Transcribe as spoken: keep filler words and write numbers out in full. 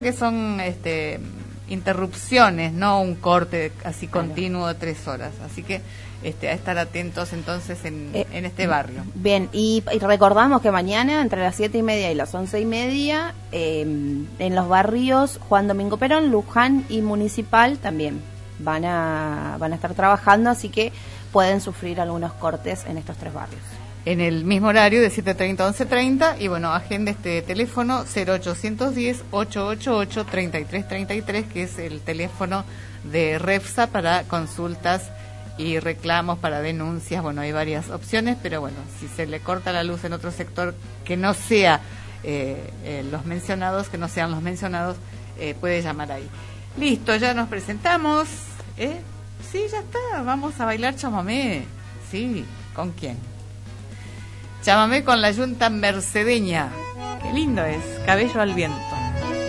que son este, interrupciones, no un corte así continuo de tres horas. Así que este, a estar atentos entonces en, eh, en este barrio. Bien, y, y recordamos que mañana entre las siete y media y las once y media eh, en los barrios Juan Domingo Perón, Luján y Municipal también van a, van a estar trabajando, así que pueden sufrir algunos cortes en estos tres barrios. En el mismo horario de siete treinta a once treinta, y bueno, agenda este teléfono cero ochocientos diez, ochocientos ochenta y ocho, treinta y tres treinta y tres, que es el teléfono de REPSA para consultas y reclamos, para denuncias. Bueno, hay varias opciones, pero bueno, si se le corta la luz en otro sector que no sea eh, eh, los mencionados, que no sean los mencionados, eh, puede llamar ahí. Listo, ya nos presentamos, ¿eh? Sí, ya está, vamos a bailar chamamé. Sí, ¿con quién? Chamamé con la Yunta Mercedeña. Qué lindo es, Cabello al Viento.